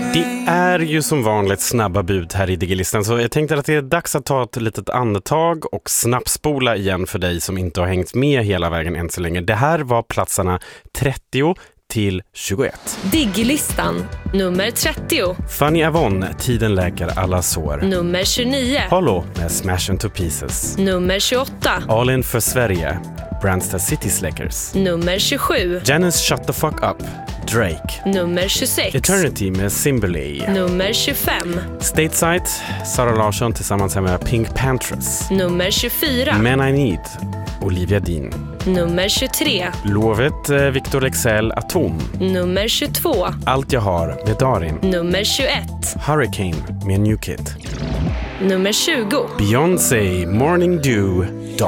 Det är ju som vanligt snabba bud här i Digilistan, så jag tänkte att det är dags att ta ett litet andetag och snabbspola igen för dig som inte har hängt med hela vägen än så länge. Det här var platserna 30 till 21. Digilistan, nummer 30. Fanny Avon, Tiden läker alla sår. Nummer 29. Hollow med Smash into Pieces. Nummer 28. All in för Sverige, Brandsta City Slickers. Nummer 27. Janice Shut the Fuck Up, Drake. Nummer 26. Eternity med Simberly. Nummer 25. Stateside, Sara Larsson tillsammans med Pink Panthers. Nummer 24. Men I Need, Olivia Dean. Nummer 23. Lovet, Victor Lexell, Atom. Nummer 22. Allt jag har med Darin. Nummer 21. Hurricane med New Kid. Nummer 20. Beyoncé, Morning Dew, Dawn.